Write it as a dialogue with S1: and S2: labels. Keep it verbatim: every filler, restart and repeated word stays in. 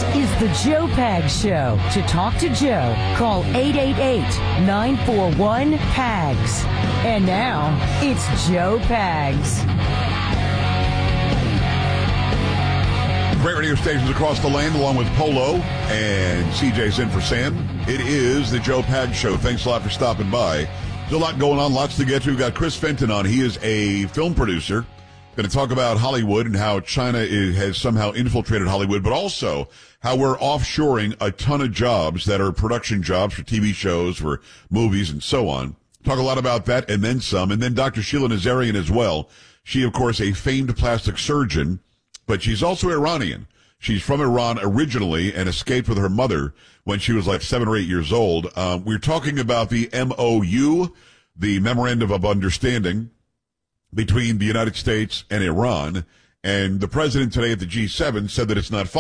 S1: is the Joe Pags Show. To talk to Joe, call eight eight eight, nine four one, P A G S. And now, it's Joe Pags.
S2: Great radio stations across the land, along with Polo and C J's in for Sam. It is the Joe Pags Show. Thanks a lot for stopping by. There's a lot going on, lots to get to. We've got Chris Fenton on. He is a film producer. Going to talk about Hollywood and how China is, has somehow infiltrated Hollywood, but also how we're offshoring a ton of jobs that are production jobs for T V shows, for movies, and so on. Talk a lot about that and then some. And then Doctor Sheila Nazarian as well. She, of course, a famed plastic surgeon, but she's also Iranian. She's from Iran originally and escaped with her mother when she was like seven or eight years old. Um, we're talking about the M O U, the Memorandum of Understanding between the United States and Iran. And the president today at the G seven said that it's not